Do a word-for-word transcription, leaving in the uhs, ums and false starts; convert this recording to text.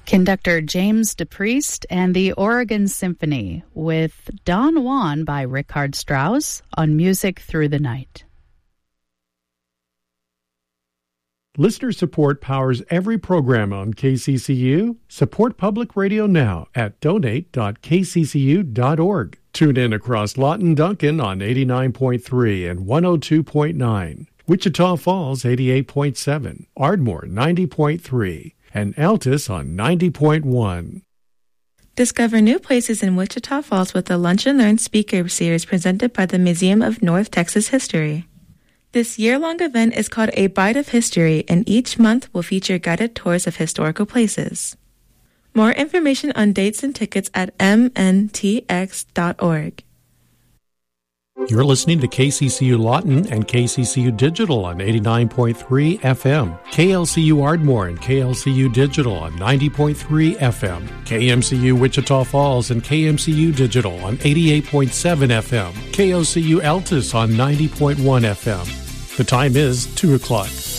Conductor James DePriest and the Oregon Symphony with Don Juan by Richard Strauss on Music Through the Night. Listener support powers every program on K C C U. Support public radio now at donate dot k c c u dot org. Tune in across Lawton Duncan on eighty-nine point three and one oh two point nine. Wichita Falls eighty-eight point seven. Ardmore ninety point three. And Altus on ninety point one. Discover new places in Wichita Falls with the Lunch and Learn speaker series presented by the Museum of North Texas History. This year-long event is called A Bite of History, and each month will feature guided tours of historical places. More information on dates and tickets at m n t x dot org. You're listening to K C C U Lawton and K C C U Digital on eighty-nine point three F M, K L C U Ardmore and K L C U Digital on ninety point three F M, K M C U Wichita Falls and K M C U Digital on eighty-eight point seven F M, K O C U Altus on ninety point one F M. The time is two o'clock.